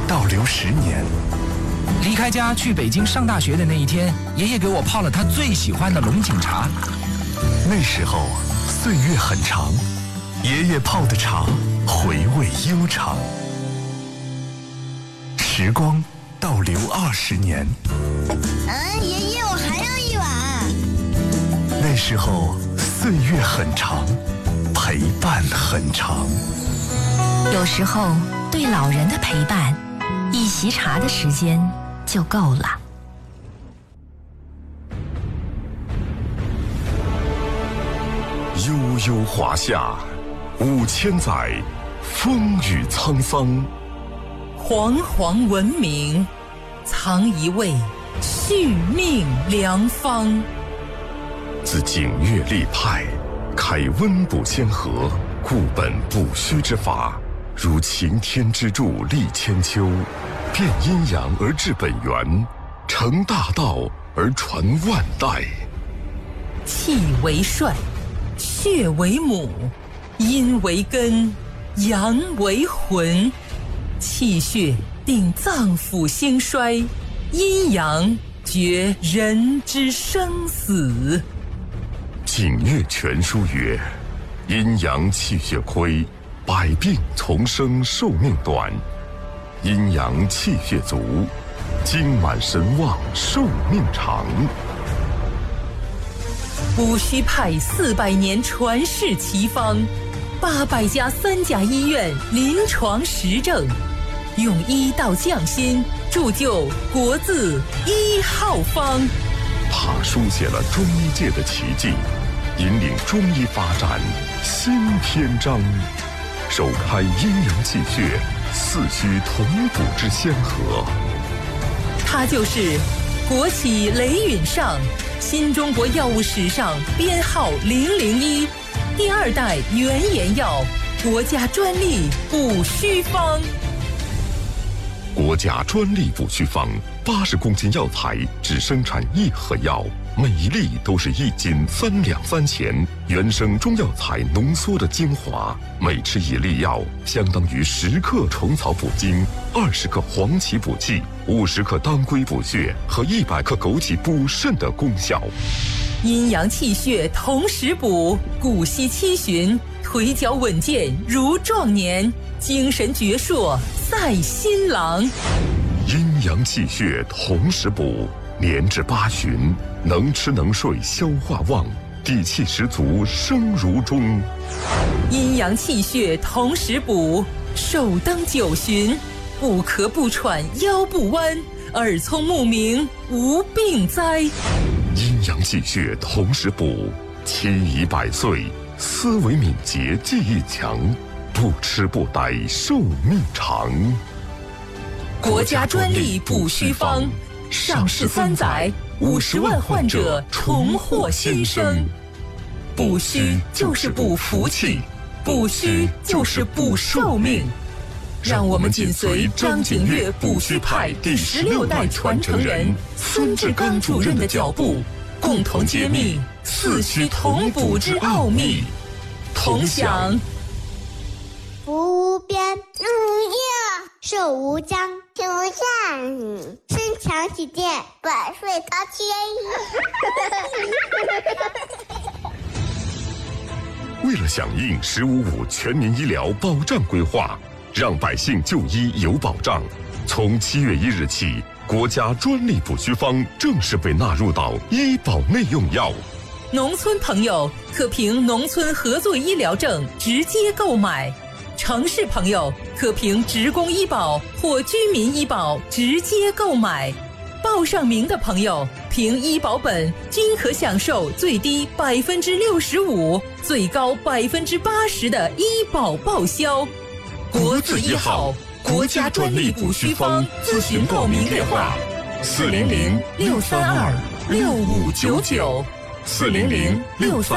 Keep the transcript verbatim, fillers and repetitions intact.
倒流十年。 离开家去北京上大学的那一天，爷爷给我泡了他最喜欢的龙井茶。 那时候岁月很长，爷爷泡的茶回味悠长。时光倒流二十年。 嗯，爷爷，我还要一碗。 那时候岁月很长，陪伴很长。 有时候对老人的陪伴，一席茶的时间就够了。 悠悠华夏，五千载，风雨沧桑。 煌煌文明，藏一位续命良方。 自景岳立派，开温补先河，固本不虚之法，如擎天之柱立千秋，变阴阳而治本源，成大道而传万代。 气为帅，血为母，阴为根，阳为魂。气血定脏腑兴衰，阴阳决人之生死。 景岳全书曰：阴阳气血亏，百病丛生，寿命短；阴阳气血足，精满神旺，寿命长。 补虚派四百年传世奇方，八百家三甲医院临床实证，用医道匠心，铸就国字一号方。 他书写了中医界的奇迹，引领中医发展新篇章，首开阴阳气血四虚同补之先河。 他就是国企雷允上，新中国药物史上编号零零一，第二代原研药，国家专利补虚方。 国家专利补虚方，八十公斤药材只生产一盒药，每一粒都是一斤三两三钱，原生中药材浓缩的精华，每吃一粒药，相当于十克虫草补精，二十克黄芪补气，五十克当归补血和一百克枸杞补肾的功效。 阴阳气血同时补，骨息七旬，腿脚稳健如壮年，精神矍铄赛新郎。 阴阳气血同时补，年至八旬，能吃能睡，消化旺，底气十足，生如钟。 阴阳气血同时补，寿登九旬，不咳不喘，腰不弯，耳聪目明，无病灾。 阴阳气血同时补，七宜百岁，思维敏捷，记忆强，不吃不呆，寿命长。 国家专利补虚方，上市三载，五十万患者重获新生。补虚就是补福气，补虚就是补寿命。让我们紧随张景岳补虚派第十六代传承人孙志刚主任的脚步，共同揭秘四虚同补之奥秘，同享福无边，日无夜，寿无疆，天无下，身强体健，百岁高迁。 为了响应“十五五”全民医疗保障规划，让百姓就医有保障，从七月一日起，国家专利补虚方正式被纳入到医保内用药。 农村朋友可凭农村合作医疗证直接购买，城市朋友可凭职工医保或居民医保直接购买。报上名的朋友凭医保本均可享受最低百分之六十五、最高百分之八十的医保报销。国字一号，国家专利补虚方，咨询报名电话：四零零六三二六五九九，四零零六三